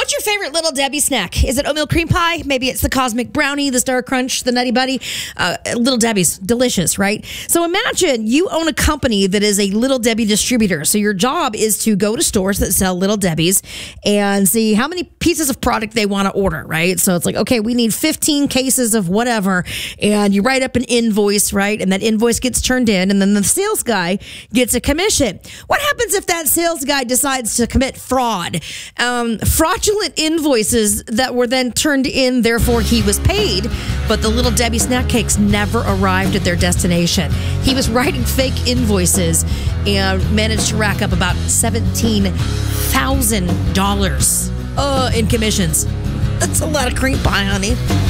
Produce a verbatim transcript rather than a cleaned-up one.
What's your favorite Little Debbie snack? Is it oatmeal cream pie? Maybe it's the Cosmic Brownie, the Star Crunch, the Nutty Buddy. Uh, Little Debbie's delicious, right? So imagine you own a company that is a Little Debbie distributor. So your job is to go to stores that sell Little Debbie's and see how many pieces of product they want to order, right? So it's like, okay, we need fifteen cases of whatever, and you write up an invoice, right? And that invoice gets turned in, and then the sales guy gets a commission. What happens if that sales guy decides to commit fraud? Um, fraudulent invoices that were then turned in, therefore he was paid, but the Little Debbie snack cakes never arrived at their destination. He was writing fake invoices and managed to rack up about seventeen thousand dollars uh, in commissions. That's a lot of cream pie, honey.